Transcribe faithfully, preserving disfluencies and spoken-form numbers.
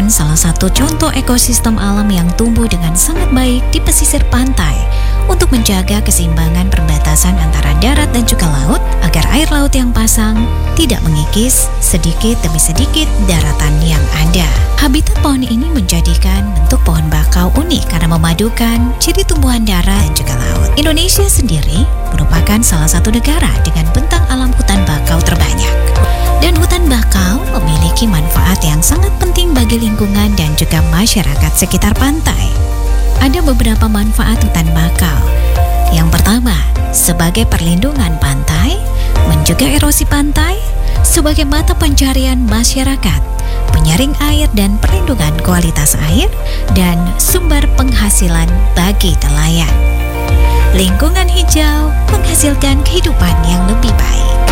salah satu contoh ekosistem alam yang tumbuh dengan sangat baik di pesisir pantai untuk menjaga keseimbangan perbatasan antara darat dan juga laut agar air laut yang pasang tidak mengikis sedikit demi sedikit daratan yang ada. Habitat pohon ini menjadikan bentuk pohon bakau unik karena memadukan ciri tumbuhan darat dan juga laut. Indonesia sendiri merupakan salah satu negara dengan bentang alam hutan bakau terbanyak. Dan hutan bakau memiliki manfaat yang sangat penting bagi lingkungan dan juga masyarakat sekitar pantai. Ada beberapa manfaat hutan bakau. Yang pertama, sebagai perlindungan pantai, mencegah erosi pantai, sebagai mata pencarian masyarakat, penyaring air dan perlindungan kualitas air, dan sumber penghasilan bagi nelayan. Lingkungan hijau menghasilkan kehidupan yang lebih baik.